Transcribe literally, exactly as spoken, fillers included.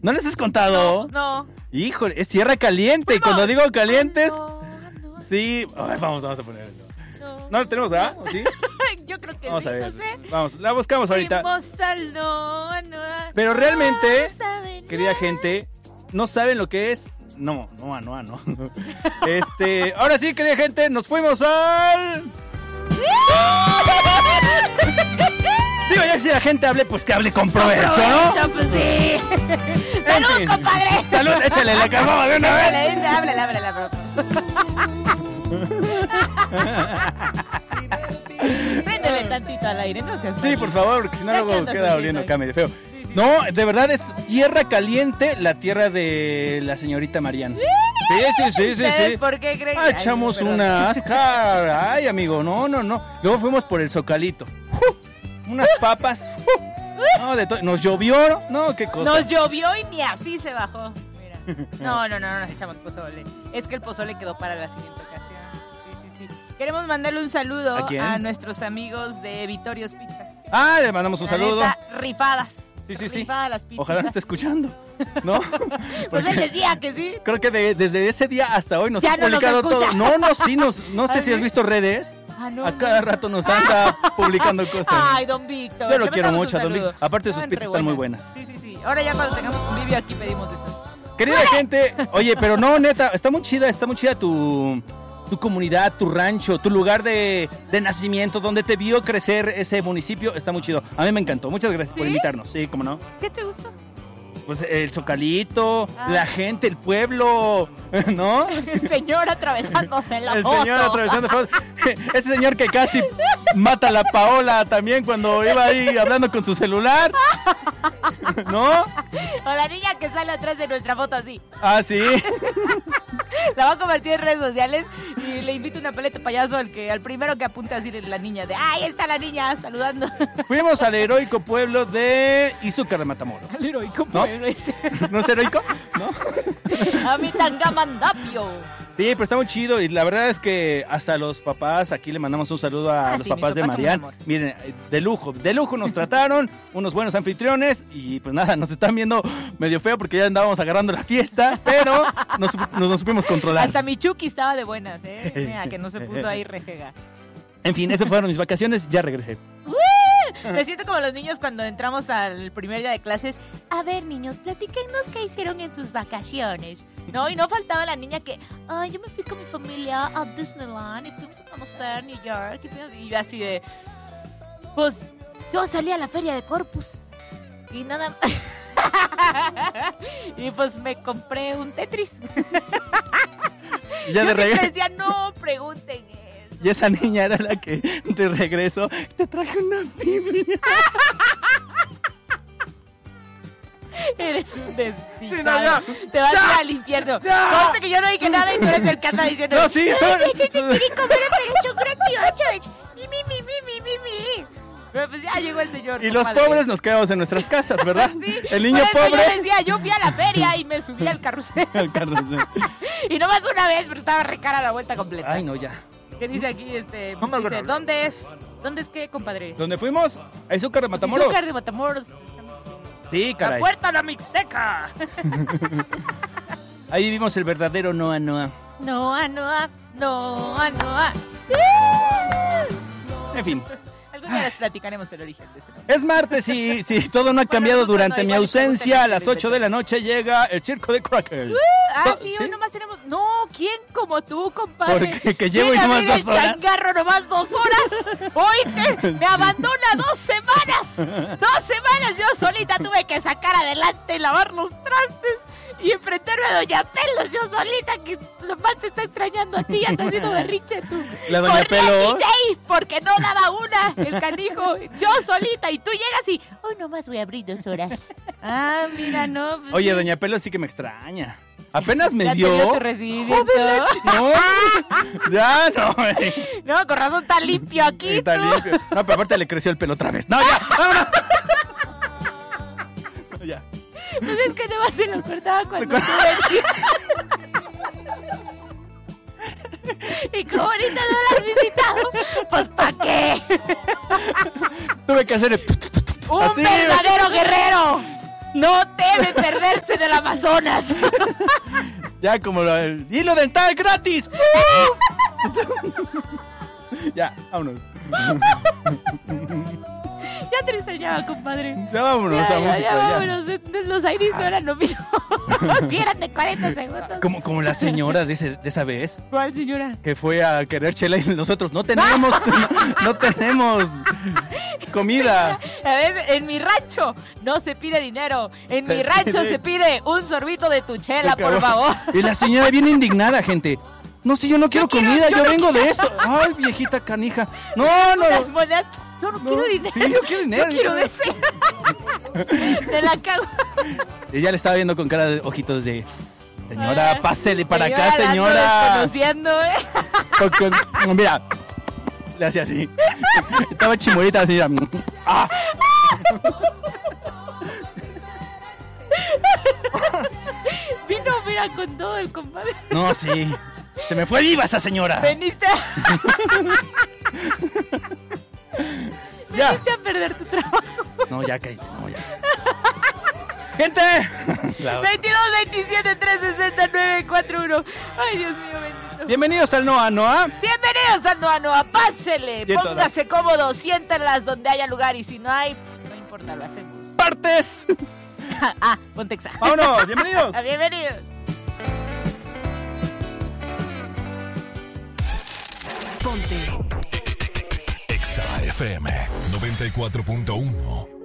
¿No les has contado? No, pues no. Híjole, es tierra caliente. Bueno, Y cuando digo calientes, no, no, sí. A ver, vamos, vamos a poner esto. no. ¿No lo tenemos, verdad? ¿O sí? Yo creo que Vamos sí, a ver. no sé. Vamos, la buscamos ahorita. Fuimos al no, no, Pero realmente, no saben querida nada. gente, no saben lo que es. No, no, no, no. Este, ahora sí, querida gente, nos fuimos al. Digo, ya si la gente hable, pues que hable con provecho, ¿no? Aprovecho, pues sí. ¡Salud, fin. compadre! Salud, échale la caguama de una vez. Háblale, háblale, háblale, háblale. Préndele tantito al aire, no seas Sí, malito. por favor, porque si no Ya que luego andas queda haciendo oliendo ahí. acá medio feo. Sí, sí. No, de verdad es tierra caliente, la tierra de la señorita Marian. Sí, sí, sí, sí, ¿Ustedes sí. por qué creen? Ah, Ay, echamos perdón. una asca. Ay, amigo, no, no, no. Luego fuimos por el Zocalito. ¡Uf! Unas papas. ¡Uf! No, de to- nos llovió, no, qué cosa. Nos llovió y ni así se bajó. Mira. No, no, no, no nos echamos pozole. Es que el pozole quedó para la siguiente ocasión. Sí, sí, sí. Queremos mandarle un saludo ¿A quién? a nuestros amigos de Vitorios Pizzas. Ah, le mandamos un La saludo. neta, rifadas. Sí, sí, sí. Rifadas las pizzas. Ojalá no esté escuchando, ¿no? Pues Porque él decía que sí. creo que de- desde ese día hasta hoy nos Ya ha no nos publicado todo. escucha. No, no, sí, nos, no sé ¿Ah, si has sí? visto redes. Ah, no, A cada no. rato nos anda publicando cosas. Ay, don Víctor. Yo lo te quiero mandamos mucho, un don saludo. Víctor. Aparte, sus Estaban pizzas re están muy buenas. Sí, sí, sí. Ahora ya cuando tengamos convivio aquí pedimos de eso. Querida gente, oye, pero no, neta, está muy chida, está muy chida tu, tu comunidad, tu rancho, tu lugar de, de nacimiento, donde te vio crecer ese municipio, está muy chido. A mí me encantó, muchas gracias por ¿Sí? invitarnos, sí, cómo no. ¿Qué te gustó? Pues el Zocalito, Ah. la gente, el pueblo, ¿no? El señor atravesándose en la El foto. señor atravesando fotos. Ese señor que casi mata a la Paola también cuando iba ahí hablando con su celular, ¿no? O la niña que sale atrás de nuestra foto así. Ah, sí. La va a convertir en redes sociales y le invito una paleta payaso al que al primero que apunte así de la niña de ¡ay, está la niña! Saludando. Fuimos al heroico pueblo de Izúcar de Matamoros. Al heroico ¿No? pueblo este. ¿No es heroico? ¿No? A mi tangamandapio. Sí, pero está muy chido y la verdad es que hasta los papás, aquí le mandamos un saludo a Ah, los sí, papás mis de papás son un Marian. amor. Miren, de lujo, de lujo nos trataron, unos buenos anfitriones y pues nada, nos están viendo medio feo porque ya andábamos agarrando la fiesta, pero nos, nos, nos supimos controlar. Hasta mi Chucky estaba de buenas, ¿eh? Mira, que no se puso ahí rejega. En fin, esas fueron mis vacaciones, ya regresé. Me siento como los niños cuando entramos al primer día de clases. A ver, niños, platíquenos qué hicieron en sus vacaciones. No, y no faltaba la niña que, ay, yo me fui con mi familia a Disneyland y fuimos a conocer New York. Y, fuimos- y yo así de, pues, yo salí a la feria de Corpus y nada más. Y pues me compré un Tetris. Y ya Yo de siempre regreso. decía, no pregunten eso. Y esa niña era la que de regreso te traje una Biblia. Eres un desdichado. Sí, no, ya. Te vas Ya. a ir al infierno. Ya. Conste que yo no dije nada y tú eres el que anda diciendo. No, sí, son- Ese es el perico, pero son graciosos. Mi, mi, mi, mi, mi, mi, mi. Pero pues ya llegó el señor. Y los compadre. pobres nos quedamos en nuestras casas, ¿verdad? Sí, El niño por eso pobre. Yo decía, yo fui a la feria y me subí al carrusel. Al carrusel. Y nomás una vez, pero estaba re cara la vuelta completa. Ay, no, ya. ¿Qué dice aquí? Este, No me dice, acuerdo. ¿dónde es? ¿Dónde es qué, compadre? ¿Dónde fuimos? A Izúcar de Matamoros. Izúcar de Matamoros. Sí, La caray. puerta de la Mixteca. Ahí vivimos el verdadero Noa Noa. Noa, Noa, Noa, Noa. En fin. Algún día les platicaremos el origen de ese nombre. Es martes y si todo no ha cambiado nosotros durante no, mi igual y ausencia, pregúntenle a las quién lo ocho de la noche llega el circo de Crackers. Ah, To- sí, hoy nomás tenemos... No, ¿quién como tú, compadre? Porque que llevo Viene a nomás abrir el dos horas. changarro nomás dos horas. Oíste, me abandona dos semanas. Dos semanas yo solita tuve que sacar adelante y lavar los trastes. Y enfrentarme a Doña Pelos yo solita, que nomás te está extrañando a ti, ya está haciendo berrinche tú. La Doña Corría Pelos. D J, porque no daba una, el canijo, yo solita, y tú llegas y, hoy nomás voy a abrir dos horas. Ah, mira, no. pues Oye, sí. Doña Pelo sí que me extraña. Apenas me Ya te vio. dio tu recibimiento. Joder, la chi- No, ya no. eh. No, con razón está limpio aquí. Está tú. limpio. No, pero aparte le creció el pelo otra vez. No, ya, vámonos. No, ya. Pues es que no se lo cortaba cuando Se tú venías. Y como ahorita no lo has visitado, pues ¿para qué? Tuve que hacer el... ¡Un Así. verdadero guerrero! No debe perderse en el Amazonas. Ya como el hilo dental gratis. Ya, vámonos. Ya te enseñaba, compadre. Ya vámonos Ya, a ya, música. ya, Ya. vámonos. De- de Los aires no eran lo mismo. Si eran de cuarenta segundos. Como, como la señora de, ese, de esa vez ¿Cuál, señora? que fue a querer chela y nosotros no tenemos, no, no tenemos comida. A ver, en mi rancho no se pide dinero. En mi Se rancho pide- se pide un sorbito de tu chela, por Acabó. favor. Y la señora bien indignada, gente. No, si yo no quiero quiero- comida, yo yo, no vengo de eso. Ay, viejita canija. No, no. Las monedas. Yo no, No, quiero dinero. sí, yo quiero dinero. Yo quiero de ese. Te la cago. Ella le estaba viendo con cara de ojitos de... Señora, Ah, pásele para señora, acá, la ando señora. desconociendo, ¿eh? Con- con- mira, le hacía así. Estaba chimolita la señora. ¡Ah! Vino, mira, con todo el compadre. No, sí. Se me fue viva esa señora. Veniste. Ya. Veniste a perder tu trabajo. No, ya cállate, no, ya. ¡Gente! Claro. veintidós, veintisiete, trescientos sesenta, novecientos cuarenta y uno. Ay, Dios mío, bendito. Bienvenidos al Noa Noa. Bienvenidos a Noa Noa, pásele, Bien, póngase cómodo, siéntenlas donde haya lugar y si no hay, no importa, lo hacemos. ¡Partes! Ah, Pontexa. ¡Vámonos! ¡Bienvenidos! Ah, Bienvenidos. Exa F M noventa y cuatro punto uno.